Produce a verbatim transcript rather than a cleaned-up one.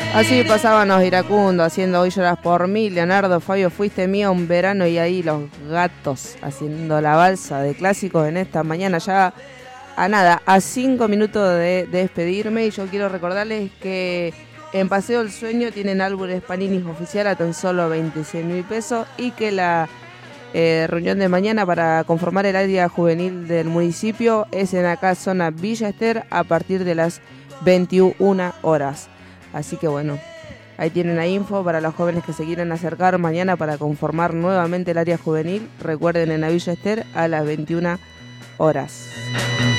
Así pasaban los iracundos haciendo Hoy lloras por mí. Leonardo, Fabio, fuiste mío un verano y ahí los gatos haciendo la balsa de clásicos en esta mañana ya a nada, a cinco minutos de, de despedirme. Y yo quiero recordarles que en Paseo del Sueño tienen álbumes Panini oficial a tan solo veintiséis mil pesos y que la eh, reunión de mañana para conformar el área juvenil del municipio es en acá zona Villa Ester a partir de las veintiuna horas. Así que bueno, ahí tienen la info para los jóvenes que se quieran acercar mañana para conformar nuevamente el área juvenil. Recuerden, en la Villa Ester a las veintiuna horas.